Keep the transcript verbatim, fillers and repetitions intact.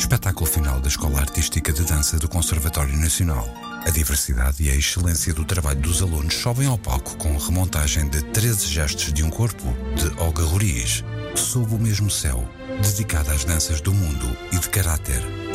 Espetáculo final da Escola Artística de Dança do Conservatório Nacional. A diversidade e a excelência do trabalho dos alunos sobem ao palco com remontagem de treze gestos de um corpo, de Olga Roriz, Sob o Mesmo Céu, dedicada às danças do mundo e de caráter.